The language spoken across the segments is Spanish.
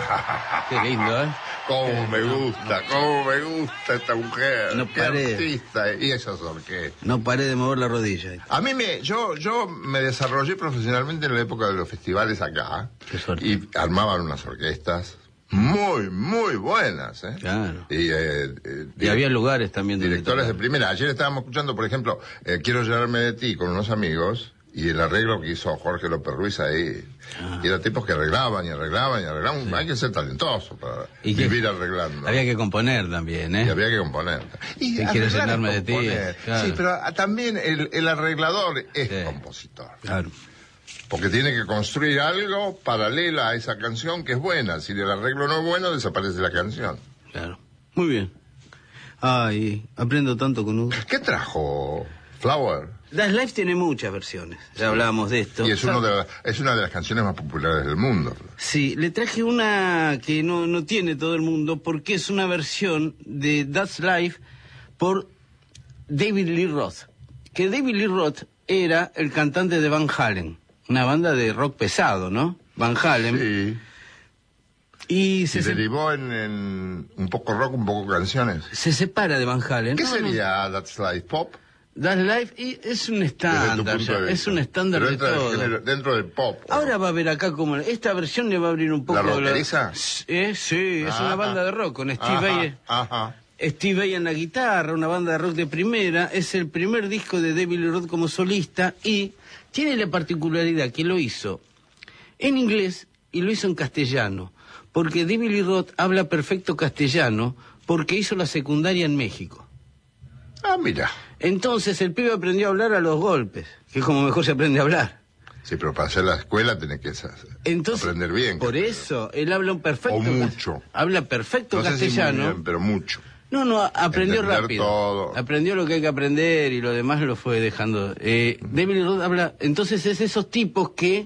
Qué lindo, ¿eh? Cómo me gusta esta mujer. No qué paré. artista. Y esas orquestas. No paré de mover la rodilla. A mí yo me desarrollé profesionalmente en la época de los festivales acá. Qué suerte. Y armaban unas orquestas muy, muy buenas, ¿eh? Claro. Y había lugares también donde directores de tocar. primera. Ayer estábamos escuchando, por ejemplo, Quiero llenarme de ti con unos amigos, y el arreglo que hizo Jorge López Ruiz ahí. Y eran tipos que arreglaban. Sí. Hay que ser talentoso para vivir arreglando. Había que componer también, ¿eh? Y había que componer. Y Quiero llenarme de ti. Claro. Sí, pero también el arreglador es compositor. Claro. Porque tiene que construir algo paralela a esa canción que es buena. Si el arreglo no es bueno, desaparece la canción. Claro. Muy bien. Ay, aprendo tanto con Hugo. ¿Qué trajo Flower? Das Life tiene muchas versiones. Ya hablábamos de esto. Y es una de las canciones más populares del mundo. Sí, le traje una que no tiene todo el mundo, porque es una versión de That's Life por David Lee Roth. Que David Lee Roth era el cantante de Van Halen. Una banda de rock pesado, ¿no? Van Halen. Sí. Y derivó en un poco rock, un poco canciones. Se separa de Van Halen. ¿Qué sería That's Life? ¿Pop? That's Life y es un estándar, es un estándar de todo. Dentro del pop. Ahora va a ver acá como esta versión le va a abrir un poco. ¿La rockeriza? Sí, es una banda de rock con Steve Vai en la guitarra, una banda de rock de primera. Es el primer disco de David Lee Roth como solista y tiene la particularidad que lo hizo en inglés y lo hizo en castellano, porque David Lee Roth habla perfecto castellano porque hizo la secundaria en México. Ah, mira. Entonces el pibe aprendió a hablar a los golpes, que es como mejor se aprende a hablar. Sí, pero para hacer la escuela tenés que aprender bien. Por eso, él habla un perfecto... O mucho. Habla perfecto no castellano. Sé si muy bien, pero mucho. No, aprendió entender rápido. Todo. Aprendió lo que hay que aprender y lo demás lo fue dejando. David Roth habla... Entonces es esos tipos que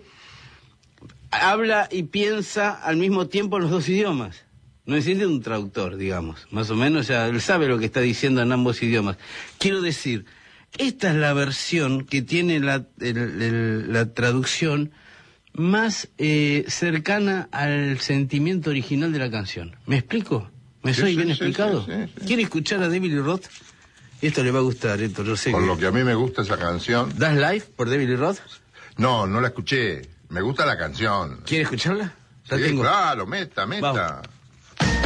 habla y piensa al mismo tiempo los dos idiomas. No necesita un traductor, digamos. Más o menos ya él sabe lo que está diciendo en ambos idiomas. Quiero decir, esta es la versión que tiene la traducción más cercana al sentimiento original de la canción. ¿Me explico? ¿Me soy bien explicado? Sí. ¿Quiere escuchar a David Lee Roth? Esto le va a gustar, esto yo sé. Por lo que a mí me gusta esa canción. ¿Das Life por David Lee Roth? No la escuché. Me gusta la canción. ¿Quiere escucharla? Sí, claro, meta. Vamos.